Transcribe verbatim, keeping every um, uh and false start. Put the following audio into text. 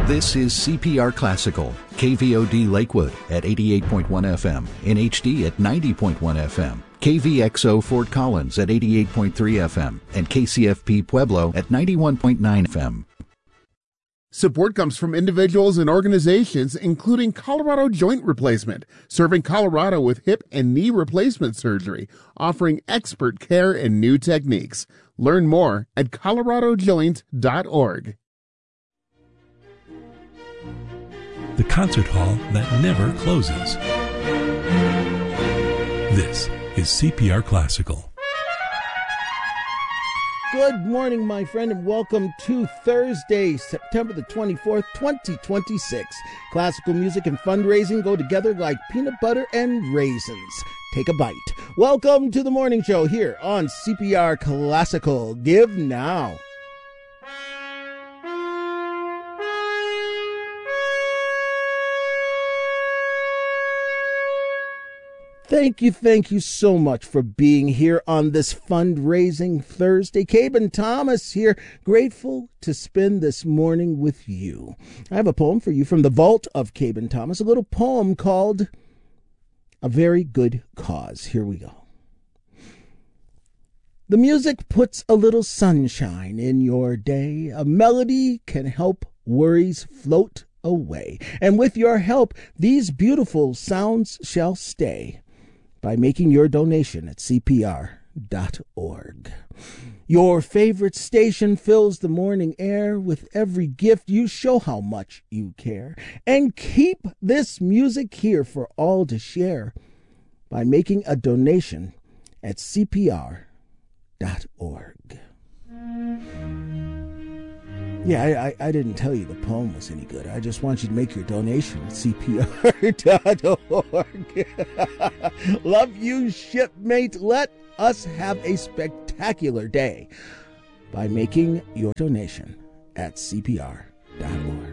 This is C P R Classical, K V O D Lakewood at eighty-eight point one F M, N H D at ninety point one F M, K V X O Fort Collins at eighty-eight point three F M, and K C F P Pueblo at ninety-one point nine F M. Support comes from individuals and organizations, including Colorado Joint Replacement, serving Colorado with hip and knee replacement surgery, offering expert care and new techniques. Learn more at colorado joint dot org. The concert hall that never closes. This is C P R Classical. Good morning, my friend, and welcome to Thursday, September the twenty-fourth, twenty twenty-six. Classical music and fundraising go together like peanut butter and raisins. Take a bite. Welcome to the morning show here on C P R Classical. Give now. Thank you, thank you so much for being here on this fundraising Thursday. Caben Thomas here, grateful to spend this morning with you. I have a poem for you from the vault of Caben Thomas, a little poem called A Very Good Cause. Here we go. The music puts a little sunshine in your day. A melody can help worries float away. And with your help, these beautiful sounds shall stay by making your donation at C P R dot org. Your favorite station fills the morning air. With every gift, you show how much you care. And keep this music here for all to share by making a donation at C P R dot org. Yeah, I, I, I didn't tell you the poem was any good. I just want you to make your donation at C P R dot org. Love you, shipmate. Let us have a spectacular day by making your donation at C P R dot org.